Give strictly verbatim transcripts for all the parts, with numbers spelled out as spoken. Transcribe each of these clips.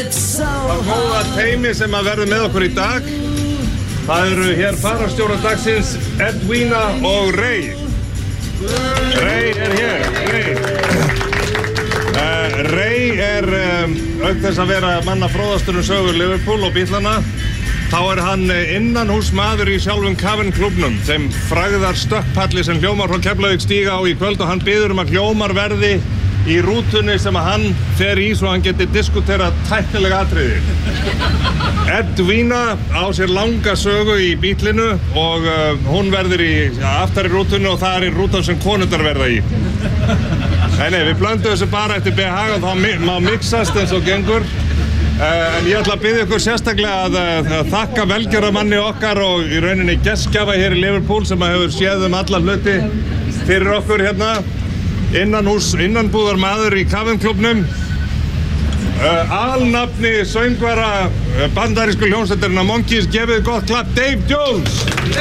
Það góða teymi sem að verður með okkur í dag. Það eru hér fararstjórar dagsins Edwina og Ray. Ray er hér, Ray. Uh, Ray er um, auk þess að vera manna fróðastur um sögur Liverpool og Bítlana. Þá er hann innanhúsmaður í sjálfum Cavern klúbbnum, þeim frægðar stökkpalli sem hljómar frá Keflavík stíga á í kvöld, og hann biður um að hljómar verði í rútunni sem að hann fer í svo hann geti diskuterað tæknilega atriði. Edwina á sér langa sögu í Bítlinu og uh, hún verður í ja, aftar í rútunni og það er í rútan sem konundar verða í. Nei, nei, við blöndum þessu bara eftir B H og þá mi má mixast eins og gengur. Uh, en ég ætla að biðja ykkur sérstaklega að, að, að þakka velgjörðarmanni okkar og í rauninni gestgjafa hér í Liverpool sem að hefur séð um alla hluti fyrir okkur hérna. Innanhús, innanbúðar maður í Cavern klúbbnum. Uh, alnafni söngvara uh, bandarísku hljómsveitarinnar Monkeys, gefið gott klapp, Dave Jones!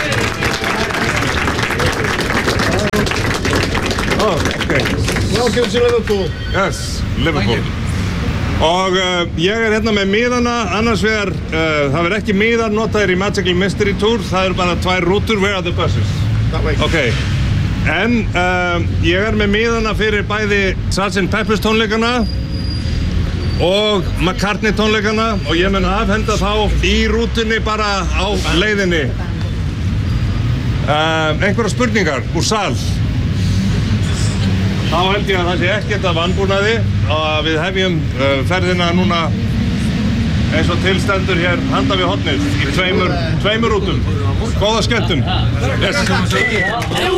Oh, okay. Welcome to Liverpool. Yes, Liverpool. Og uh, ég er hérna með miðana, annars vegar, uh, það verður ekki miðar notaðir í Magical Mystery Tour, það eru bara tvær rútur. Where are the buses? That way. Ok, en uh, ég er með miðana fyrir bæði sergeant Pepper's tónleikana og McCartney tónleikana og ég mun afhenda þá í rútunni bara á leiðinni. Uh, einhverjar spurningar úr sal? Þá held ég að það sé ekkert að vanbúnaði og að við hefjum uh, ferðina núna eins og tilstendur hér handa við hornið í tveimur, tveimur rútum. Góða skemmtun! Yes.